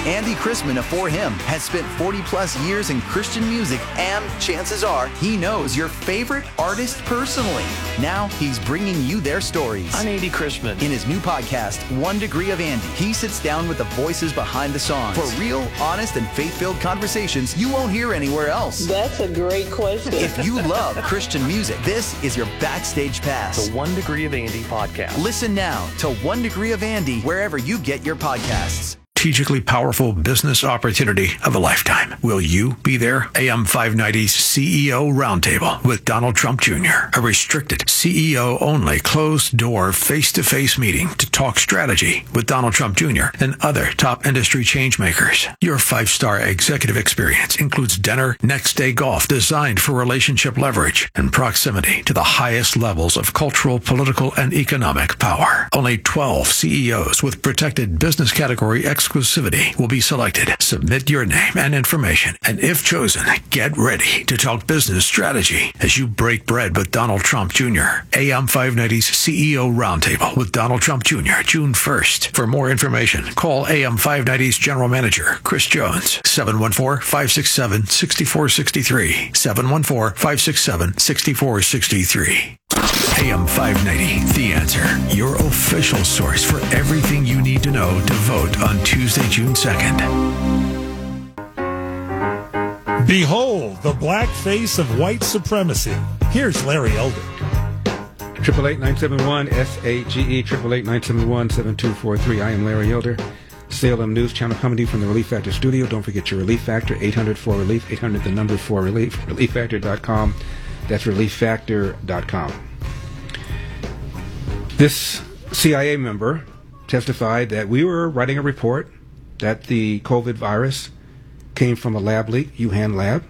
Andy Chrisman of For Him has spent 40-plus years in Christian music, and chances are he knows your favorite artist personally. Now he's bringing you their stories. I'm Andy Chrisman. In his new podcast, 1 Degree of Andy, he sits down with the voices behind the songs for real, honest, and faith-filled conversations you won't hear anywhere else. That's a great question. If you love Christian music, this is your backstage pass. The 1 Degree of Andy podcast. Listen now to 1 Degree of Andy wherever you get your podcasts. Strategically powerful business opportunity of a lifetime. Will you be there? AM 590's CEO Roundtable with Donald Trump Jr. A restricted CEO-only closed-door face-to-face meeting to talk strategy with Donald Trump Jr. and other top industry changemakers. Your 5-star executive experience includes dinner, next-day golf designed for relationship leverage and proximity to the highest levels of cultural, political, and economic power. Only 12 CEOs with protected business category exclusivity will be selected. Submit your name and information, and if chosen, get ready to talk business strategy as you break bread with Donald Trump Jr. AM 590's CEO Roundtable with Donald Trump Jr. June 1st. For more information, call AM 590's General Manager, Chris Jones, 714-567-6463, 714-567-6463. AM 590, The Answer, your official source for everything you need to know to vote on Tuesday, June 2nd. Behold the black face of white supremacy. Here's Larry Elder. 888-971-SAGE, 888-971-7243. I am Larry Elder. Salem News Channel coming to you from the Relief Factor studio. Don't forget your Relief Factor, 800-4RELIEF, 800 the number 4RELIEF, ReliefFactor.com. That's ReliefFactor.com. This CIA member testified that we were writing a report that the COVID virus came from a lab leak, Wuhan lab,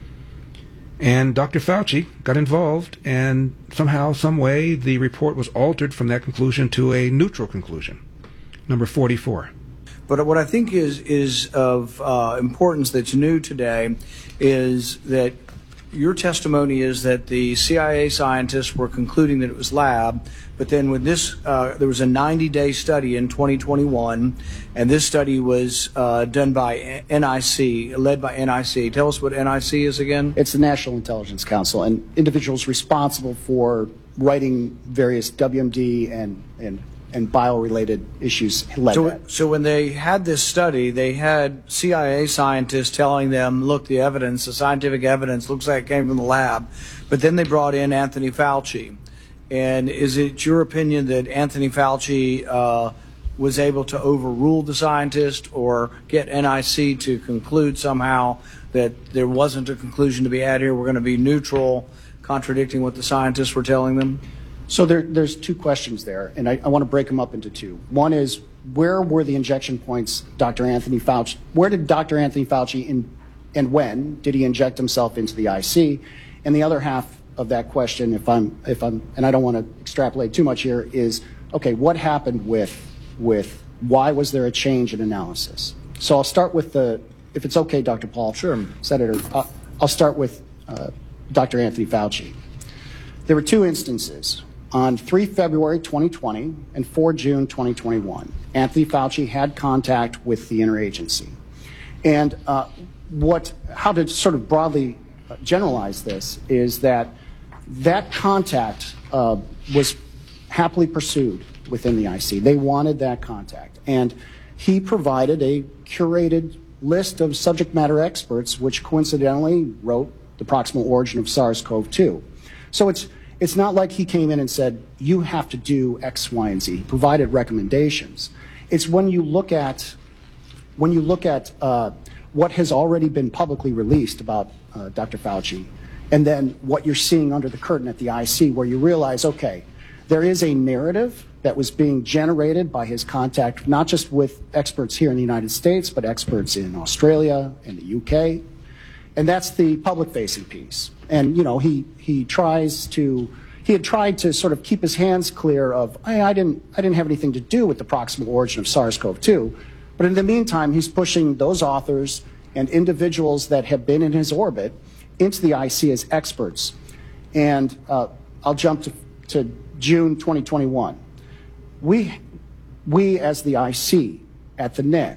and Dr. Fauci got involved, and somehow, some way, the report was altered from that conclusion to a neutral conclusion. Number 44. But what I think is of importance that's new today is that your testimony is that the CIA scientists were concluding that it was lab, but then with this, there was a 90-day study in 2021, and this study was done by NIC, led by NIC. Tell us what NIC is again. It's the National Intelligence Council, and individuals responsible for writing various WMD and bio-related issues led that. So when they had this study, they had CIA scientists telling them, look, the evidence, the scientific evidence looks like it came from the lab. But then they brought in Anthony Fauci. And is it your opinion that Anthony Fauci was able to overrule the scientist or get NIC to conclude somehow that there wasn't a conclusion to be had here, we're going to be neutral, contradicting what the scientists were telling them? So there's two questions there, and I want to break them up into two. One is, where were the injection points, Dr. Anthony Fauci? Where did Dr. Anthony Fauci and when did he inject himself into the IC? And the other half of that question, if I'm, and I don't want to extrapolate too much here, is okay, what happened with why was there a change in analysis? So I'll start with if it's okay, Dr. Paul. Sure. Senator, I'll start with Dr. Anthony Fauci. There were two instances. On 3 February 2020 and 4 June 2021, Anthony Fauci had contact with the interagency. And how to sort of broadly generalize this is that contact was happily pursued within the IC. They wanted that contact. And he provided a curated list of subject matter experts, which coincidentally wrote the proximal origin of SARS-CoV-2. So it's not like he came in and said, you have to do X, Y, and Z. He provided recommendations. It's when you look at what has already been publicly released about Dr. Fauci, and then what you're seeing under the curtain at the IC, where you realize, okay, there is a narrative that was being generated by his contact, not just with experts here in the United States, but experts in Australia and the UK. And that's the public-facing piece. And, you know, he had tried to sort of keep his hands clear of, I didn't have anything to do with the proximal origin of SARS-CoV-2. But in the meantime, he's pushing those authors and individuals that have been in his orbit into the IC as experts. And I'll jump to June 2021. We as the IC at the